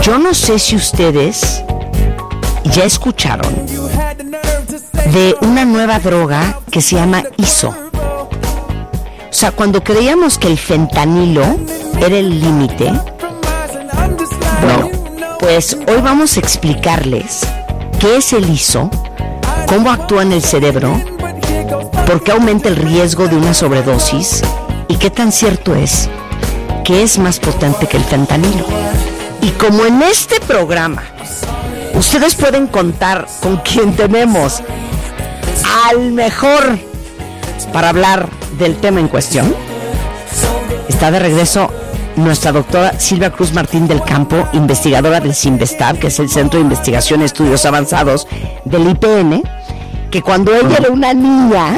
Yo no sé si ustedes ya escucharon de una nueva droga que se llama ISO. O sea, cuando creíamos que el fentanilo era el límite, bueno, pues hoy vamos a explicarles qué es el ISO, cómo actúa en el cerebro, por qué aumenta el riesgo de una sobredosis y qué tan cierto es que es más potente que el fentanilo. Y como en este programa ustedes pueden contar con quien tenemos al mejor para hablar del tema en cuestión, está de regreso nuestra doctora Silvia Cruz Martín del Campo, investigadora del CINVESTAB, que es el Centro de Investigación y Estudios Avanzados del IPN, que cuando ella era una niña,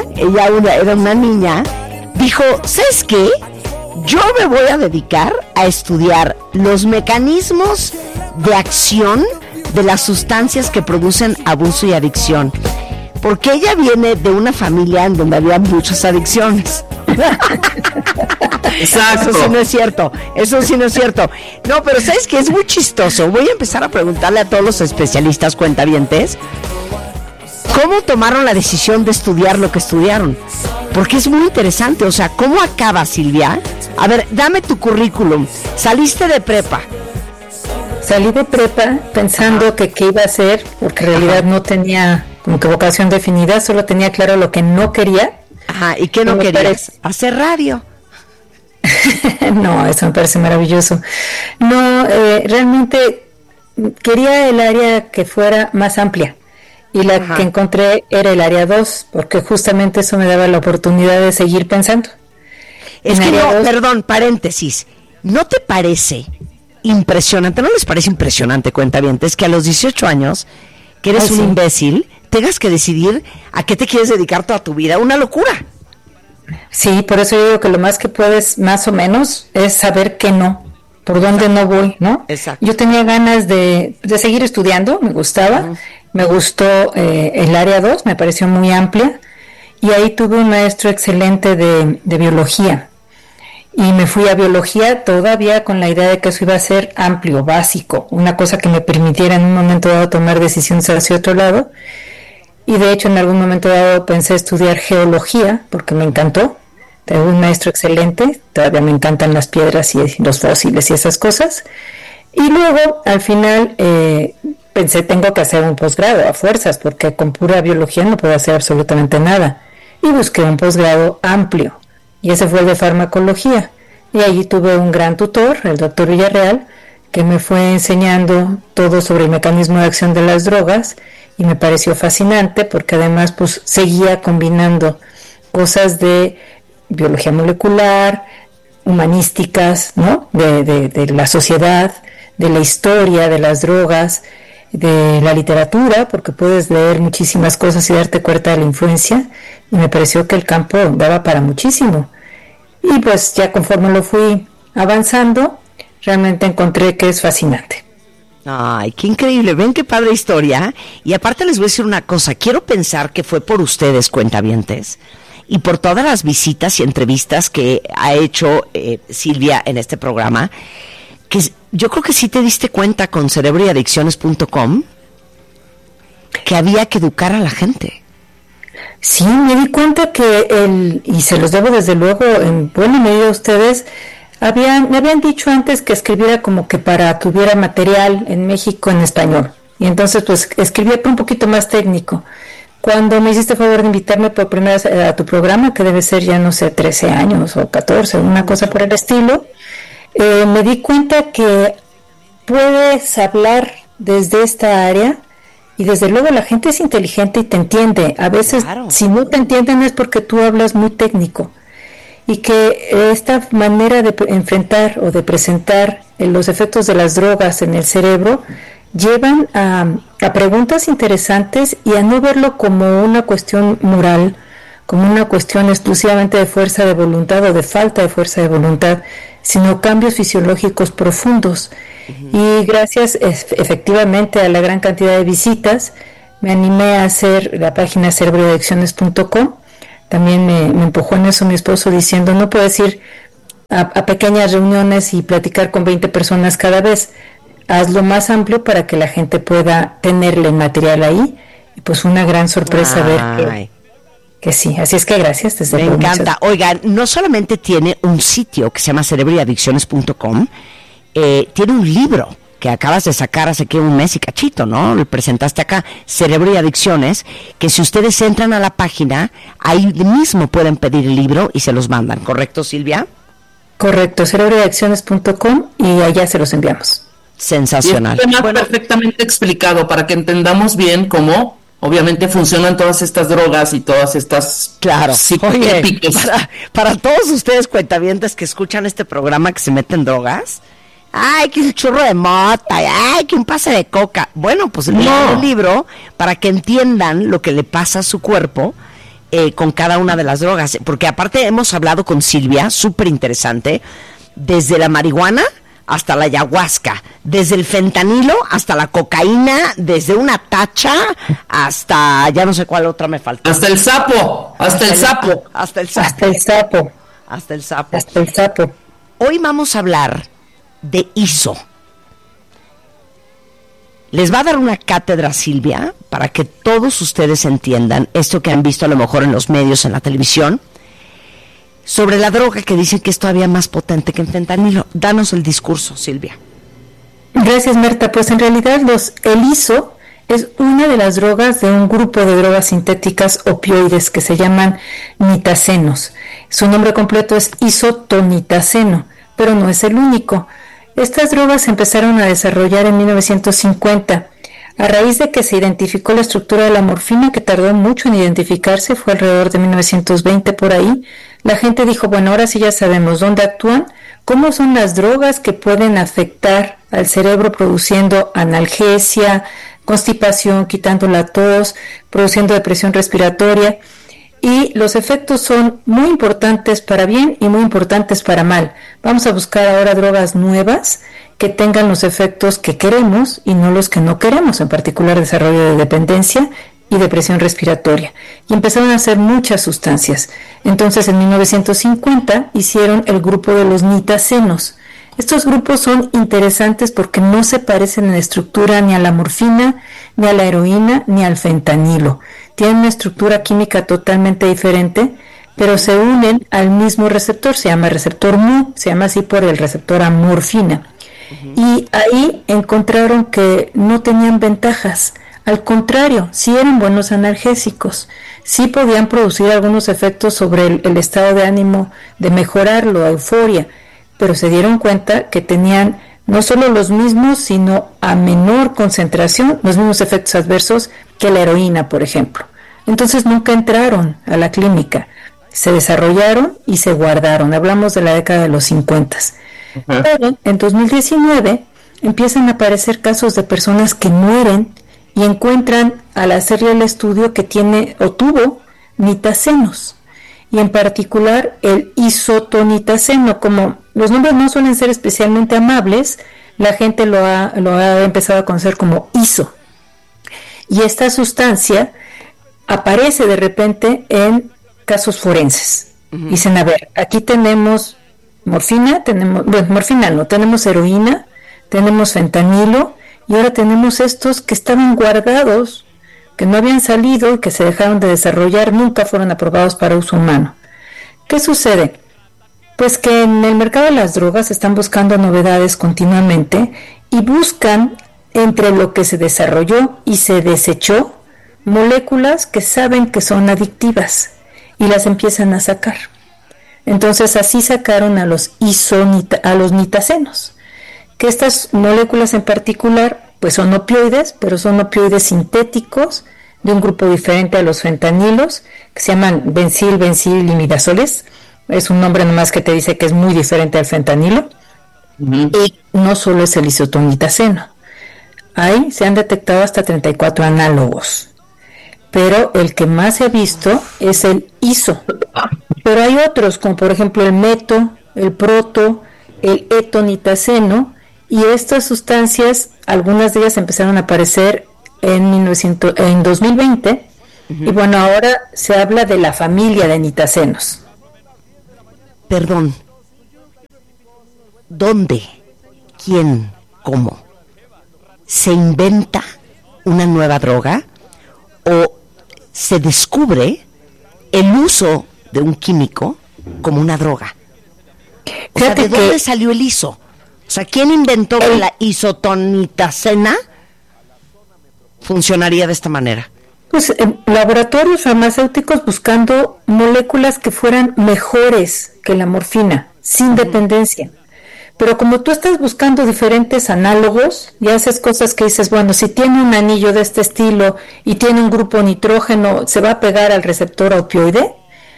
dijo, ¿sabes qué? Yo me voy a dedicar a estudiar los mecanismos de acción de las sustancias que producen abuso y adicción, porque ella viene de una familia en donde había muchas adicciones. Exacto. Eso sí no es cierto, eso sí no es cierto. No, pero ¿sabes qué? Es muy chistoso. Voy a empezar a preguntarle a todos los especialistas cuentavientes cómo tomaron la decisión de estudiar lo que estudiaron, porque es muy interesante. O sea, ¿cómo acaba, Silvia? A ver, dame tu currículum. Saliste de prepa. Salí de prepa pensando que qué iba a hacer, porque en realidad no tenía como que vocación definida, solo tenía claro lo que no quería. Ajá, ¿y qué no querías? Hacer radio. No, eso me parece maravilloso. No, realmente quería el área que fuera más amplia, y la que encontré era el área 2, porque justamente eso me daba la oportunidad de seguir pensando. Es que no, perdón, paréntesis, ¿no te parece impresionante, no les parece impresionante, cuentavientes, que a los 18 años, que eres un imbécil, tengas que decidir a qué te quieres dedicar toda tu vida? Una locura. Sí, por eso yo digo que lo más que puedes, más o menos, es saber que no, por dónde no voy, ¿no? Exacto. Yo tenía ganas de seguir estudiando, me gustaba, me gustó el área 2, me pareció muy amplia, y ahí tuve un maestro excelente de biología, y me fui a biología todavía con la idea de que eso iba a ser amplio, básico, una cosa que me permitiera en un momento dado tomar decisiones hacia otro lado. Y de hecho en algún momento dado pensé estudiar geología porque me encantó. Tengo un maestro excelente, todavía me encantan las piedras y los fósiles y esas cosas. Y luego al final pensé, tengo que hacer un posgrado a fuerzas, porque con pura biología no puedo hacer absolutamente nada. Y busqué un posgrado amplio, y ese fue el de farmacología. Y allí tuve un gran tutor, el doctor Villarreal, que me fue enseñando todo sobre el mecanismo de acción de las drogas, y me pareció fascinante porque además pues seguía combinando cosas de biología molecular, humanísticas, ¿no? de la sociedad, de la historia de las drogas, de la literatura, porque puedes leer muchísimas cosas y darte cuenta de la influencia, y me pareció que el campo daba para muchísimo. Y pues ya conforme lo fui avanzando, realmente encontré que es fascinante. Ay, qué increíble, ven qué padre historia. Y aparte les voy a decir una cosa, quiero pensar que fue por ustedes, cuentavientes, y por todas las visitas y entrevistas que ha hecho Silvia en este programa, que yo creo que sí te diste cuenta con cerebroyadicciones.com que había que educar a la gente. Sí, me di cuenta que y se los debo desde luego en buena medida a ustedes, me habían dicho antes que escribiera como que para que hubiera material en México en español, y entonces pues escribía un poquito más técnico. Cuando me hiciste favor de invitarme por primera vez a tu programa, que debe ser ya no sé 13 años o 14, una cosa por el estilo, me di cuenta que puedes hablar desde esta área, y desde luego la gente es inteligente y te entiende. A veces si no te entienden es porque tú hablas muy técnico, y que esta manera de enfrentar o de presentar los efectos de las drogas en el cerebro llevan a preguntas interesantes, y a no verlo como una cuestión moral, como una cuestión exclusivamente de fuerza de voluntad o de falta de fuerza de voluntad, sino cambios fisiológicos profundos. Y gracias efectivamente a la gran cantidad de visitas, me animé a hacer la página cerebroyadicciones.com. También me empujó en eso mi esposo, diciendo, no puedes ir a pequeñas reuniones y platicar con 20 personas cada vez. hazlo más amplio para que la gente pueda tenerle el material ahí. Y pues una gran sorpresa ver que sí. Así es que gracias. Me encanta. Oigan, no solamente tiene un sitio que se llama cerebroyadicciones.com, tiene un libro que acabas de sacar hace que un mes y cachito, ¿no? Lo presentaste acá, Cerebro y Adicciones, que si ustedes entran a la página, ahí mismo pueden pedir el libro y se los mandan, ¿correcto, Silvia? Correcto, cerebroyadicciones.com y allá se los enviamos. Sensacional. Y es perfectamente explicado para que entendamos bien cómo obviamente funcionan todas estas drogas y todas estas psicotrópicos. Para todos ustedes cuentavientes que escuchan este programa que se meten drogas, ay, que un churro de mota, ay, que un pase de coca. Bueno, pues lean el libro para que entiendan lo que le pasa a su cuerpo con cada una de las drogas. Porque aparte hemos hablado con Silvia, súper interesante, desde la marihuana hasta la ayahuasca, desde el fentanilo hasta la cocaína, desde una tacha hasta, ya no sé cuál otra me falta. Hasta el sapo, hasta el sapo. Hoy vamos a hablar de ISO. Les va a dar una cátedra Silvia para que todos ustedes entiendan esto que han visto a lo mejor en los medios, en la televisión, sobre la droga que dicen que es todavía más potente que el fentanilo. Danos el discurso, Silvia. Gracias, Marta. Pues en realidad el ISO es una de las drogas de un grupo de drogas sintéticas opioides que se llaman nitazenos. Su nombre completo es isotonitaceno, pero no es el único. Estas drogas se empezaron a desarrollar en 1950. A raíz de que se identificó la estructura de la morfina, que tardó mucho en identificarse, fue alrededor de 1920 por ahí, la gente dijo, bueno, ahora sí ya sabemos dónde actúan, cómo son las drogas que pueden afectar al cerebro produciendo analgesia, constipación, quitando la tos, produciendo depresión respiratoria. Y los efectos son muy importantes para bien y muy importantes para mal. Vamos a buscar ahora drogas nuevas que tengan los efectos que queremos y no los que no queremos, en particular desarrollo de dependencia y depresión respiratoria. Y empezaron a hacer muchas sustancias. Entonces, en 1950 hicieron el grupo de los nitazenos. Estos grupos son interesantes porque no se parecen en estructura ni a la morfina, ni a la heroína, ni al fentanilo. Tienen una estructura química totalmente diferente, pero se unen al mismo receptor, se llama receptor mu, se llama así por el receptor a morfina. Y ahí encontraron que no tenían ventajas, al contrario, sí eran buenos analgésicos, sí podían producir algunos efectos sobre el estado de ánimo, de mejorarlo, euforia, pero se dieron cuenta que tenían no solo los mismos, sino a menor concentración, los mismos efectos adversos que la heroína, por ejemplo. Entonces nunca entraron a la clínica, se desarrollaron y se guardaron. Hablamos de la década de los 50. Pero en 2019 empiezan a aparecer casos de personas que mueren y encuentran al hacerle el estudio que tiene o tuvo nitazenos. Y en particular el isotonitaceno. Como los nombres no suelen ser especialmente amables, la gente lo ha empezado a conocer como ISO. Y esta sustancia aparece de repente en casos forenses. Dicen, a ver, aquí tenemos morfina, tenemos heroína, tenemos fentanilo, y ahora tenemos estos que estaban guardados, que no habían salido y que se dejaron de desarrollar, nunca fueron aprobados para uso humano. ¿Qué sucede? Pues que en el mercado de las drogas están buscando novedades continuamente y buscan entre lo que se desarrolló y se desechó moléculas que saben que son adictivas y las empiezan a sacar. Entonces así sacaron a los nitazenos, que estas moléculas en particular pues son opioides, pero son opioides sintéticos de un grupo diferente a los fentanilos, que se llaman benzilimidazoles. Es un nombre nomás que te dice que es muy diferente al fentanilo. Y no solo es el isotonitaceno. Ahí se han detectado hasta 34 análogos, pero el que más se ha visto es el ISO. Pero hay otros, como por ejemplo el meto, el proto, el etonitaceno, y estas sustancias, algunas de ellas empezaron a aparecer en 2020, y bueno, ahora se habla de la familia de nitazenos. Perdón, ¿dónde? ¿Quién? ¿Cómo? se inventa una nueva droga o se descubre el uso de un químico como una droga. O sea, ¿de dónde salió el ISO? O sea, ¿quién inventó que la isotonitacena funcionaría de esta manera? Pues laboratorios farmacéuticos buscando moléculas que fueran mejores que la morfina, sin dependencia. Pero como tú estás buscando diferentes análogos y haces cosas que dices, bueno, si tiene un anillo de este estilo y tiene un grupo nitrógeno, ¿se va a pegar al receptor opioide?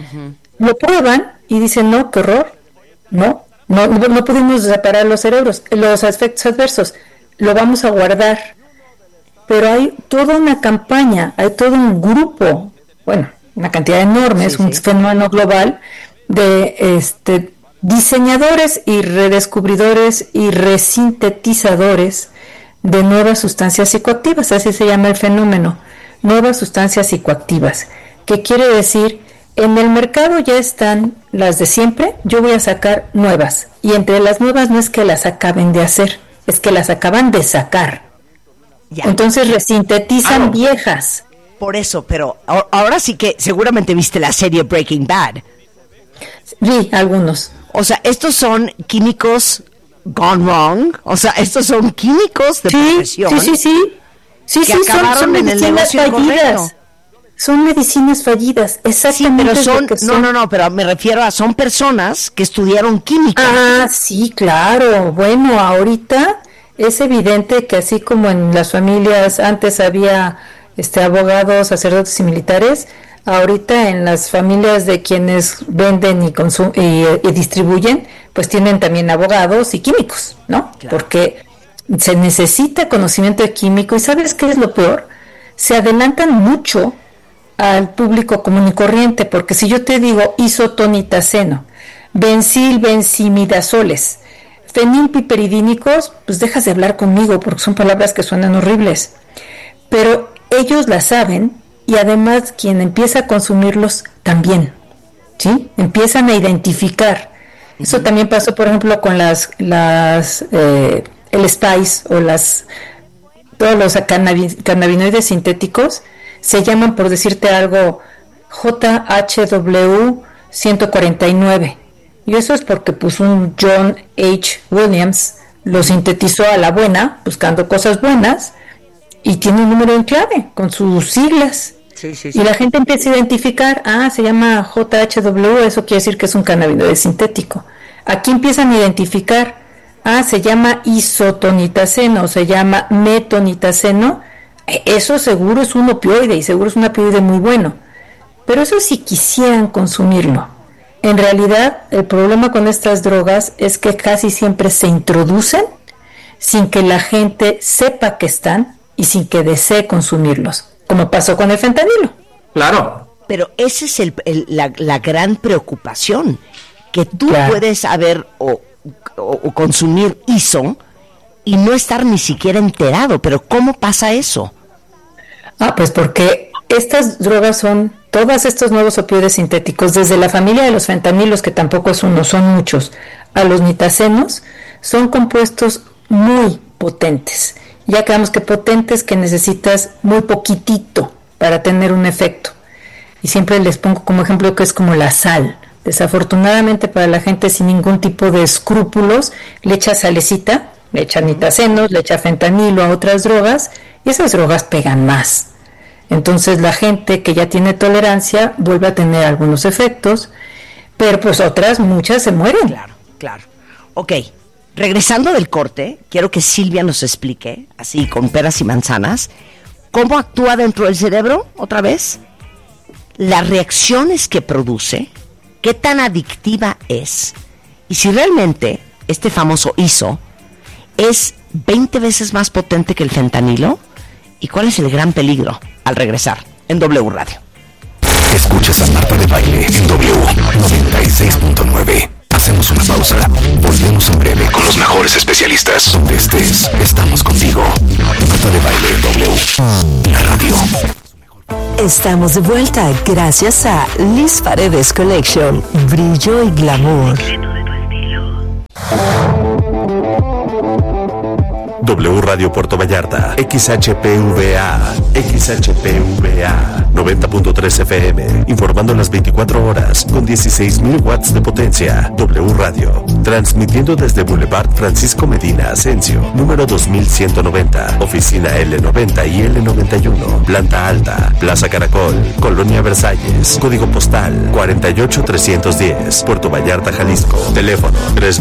Lo prueban y dicen, no, qué horror, no pudimos separar los efectos adversos, lo vamos a guardar. Pero hay toda una campaña, hay todo un grupo, bueno, una cantidad enorme, es un fenómeno global de diseñadores y redescubridores y resintetizadores de nuevas sustancias psicoactivas, así se llama el fenómeno, nuevas sustancias psicoactivas, que quiere decir, en el mercado ya están las de siempre, yo voy a sacar nuevas, y entre las nuevas no es que las acaben de hacer, es que las acaban de sacar. Ya. Entonces resintetizan viejas. Por eso, pero ahora sí que seguramente viste la serie Breaking Bad. Sí, algunos. O sea, estos son químicos gone wrong. O sea, estos son químicos de profesión. Sí, que acabaron son en el negocio fallidas. Son medicinas fallidas, exactamente. Sí, pero son, pero me refiero a son personas que estudiaron química. Ah, sí, claro. Bueno, ahorita es evidente que así como en las familias antes había abogados, sacerdotes y militares, ahorita en las familias de quienes venden y distribuyen, pues tienen también abogados y químicos, ¿no? Claro. Porque se necesita conocimiento de químico y ¿sabes qué es lo peor? Se adelantan mucho al público común y corriente, porque si yo te digo isotonitaceno, benzimidazoles, fenilpiperidínicos, pues dejas de hablar conmigo porque son palabras que suenan horribles. Pero ellos las saben y además quien empieza a consumirlos también, ¿sí? Empiezan a identificar. Eso también pasó, por ejemplo, con el Spice o todos los cannabinoides sintéticos se llaman, por decirte algo, JHW 149. Y eso es porque pues un John H. Williams lo sintetizó a la buena, buscando cosas buenas, y tiene un número en clave con sus siglas. Sí. Y la gente empieza a identificar, se llama JHW, eso quiere decir que es un cannabinoide sintético. Aquí empiezan a identificar, se llama isotonitaceno, se llama metonitaceno, eso seguro es un opioide y seguro es un opioide muy bueno. Pero eso si quisieran consumirlo. En realidad, el problema con estas drogas es que casi siempre se introducen sin que la gente sepa que están y sin que desee consumirlos, como pasó con el fentanilo. Claro. Pero esa es la gran preocupación, que tú puedes saber o consumir ISO y no estar ni siquiera enterado. Pero ¿cómo pasa eso? Pues porque estas drogas son todos estos nuevos opioides sintéticos, desde la familia de los fentanilos, que tampoco es uno, son muchos, a los nitacenos, son compuestos muy potentes. Ya quedamos que potentes que necesitas muy poquitito para tener un efecto. Y siempre les pongo como ejemplo que es como la sal. Desafortunadamente para la gente sin ningún tipo de escrúpulos, le echa salecita, le echa nitacenos, le echa fentanilo a otras drogas, y esas drogas pegan más. Entonces la gente que ya tiene tolerancia vuelve a tener algunos efectos, pero pues otras, muchas se mueren. Claro. Ok, regresando del corte, quiero que Silvia nos explique, así con peras y manzanas, cómo actúa dentro del cerebro, otra vez, las reacciones que produce, qué tan adictiva es, y si realmente este famoso ISO es 20 veces más potente que el fentanilo, y cuál es el gran peligro. Al regresar en W Radio. Escuchas a Marta de Baile en W 96.9. Hacemos una pausa. Volvemos en breve con los mejores especialistas. Donde estés, estamos contigo. Marta de Baile en W, la radio. Estamos de vuelta gracias a Liz Paredes Collection. Brillo y glamour. W Radio Puerto Vallarta, XHPVA, 90.3 FM, informando las 24 horas con 16.000 watts de potencia. W Radio, transmitiendo desde Boulevard Francisco Medina Asensio, número 2190, oficina L90 y L91, planta alta, Plaza Caracol, Colonia Versalles, código postal 48310, Puerto Vallarta, Jalisco. Teléfono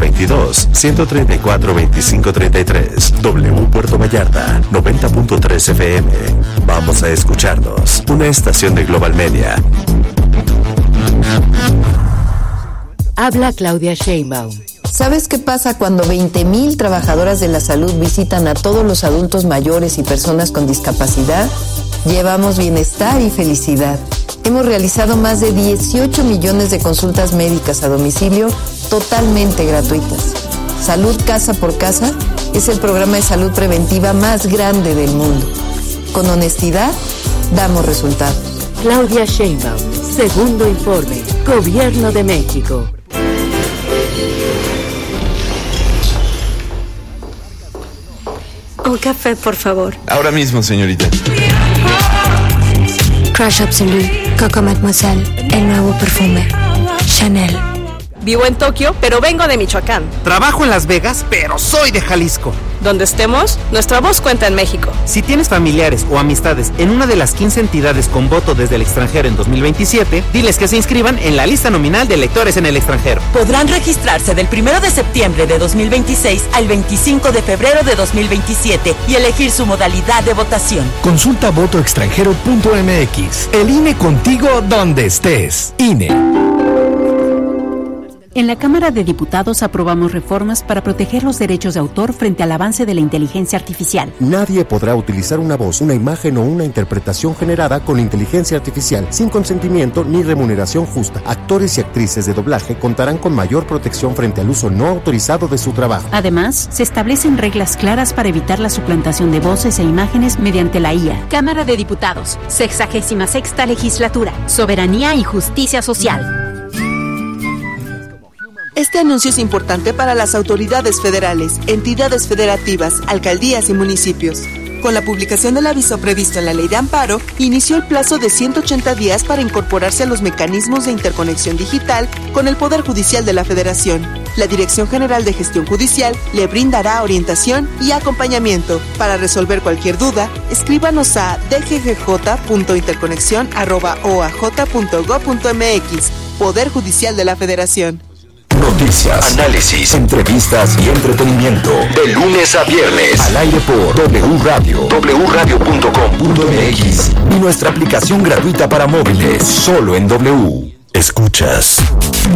322-134-2533. W Puerto Vallarta, 90.3 FM. Vamos a escucharnos. Una estación de Global Media. Habla Claudia Sheinbaum. ¿Sabes qué pasa cuando 20,000 trabajadoras de la salud visitan a todos los adultos mayores y personas con discapacidad? Llevamos bienestar y felicidad. Hemos realizado más de 18 millones de consultas médicas a domicilio totalmente gratuitas. Salud Casa por Casa es el programa de salud preventiva más grande del mundo. Con honestidad, damos resultados. Claudia Sheinbaum, segundo informe, Gobierno de México. Un café, por favor. Ahora mismo, señorita. Crush Absolute, Coco Mademoiselle, el nuevo perfume. Chanel. Vivo en Tokio, pero vengo de Michoacán. Trabajo en Las Vegas, pero soy de Jalisco. Donde estemos, nuestra voz cuenta en México. Si tienes familiares o amistades en una de las 15 entidades con voto desde el extranjero en 2027, diles que se inscriban en la lista nominal de electores en el extranjero. Podrán registrarse del 1 de septiembre de 2026 al 25 de febrero de 2027 y elegir su modalidad de votación. Consulta votoextranjero.mx. El INE contigo donde estés. INE. En la Cámara de Diputados aprobamos reformas para proteger los derechos de autor frente al avance de la inteligencia artificial. Nadie podrá utilizar una voz, una imagen o una interpretación generada con inteligencia artificial sin consentimiento ni remuneración justa. Actores y actrices de doblaje contarán con mayor protección frente al uso no autorizado de su trabajo. Además, se establecen reglas claras para evitar la suplantación de voces e imágenes mediante la IA. Cámara de Diputados, 66ª Legislatura, Soberanía y Justicia Social. Este anuncio es importante para las autoridades federales, entidades federativas, alcaldías y municipios. Con la publicación del aviso previsto en la Ley de Amparo, inició el plazo de 180 días para incorporarse a los mecanismos de interconexión digital con el Poder Judicial de la Federación. La Dirección General de Gestión Judicial le brindará orientación y acompañamiento. Para resolver cualquier duda, escríbanos a dggj.interconexión@oaj.gov.mx. Poder Judicial de la Federación. Noticias, análisis, entrevistas y entretenimiento. De lunes a viernes. Al aire por W Radio, wradio.com.mx y nuestra aplicación gratuita para móviles. Solo en W. Escuchas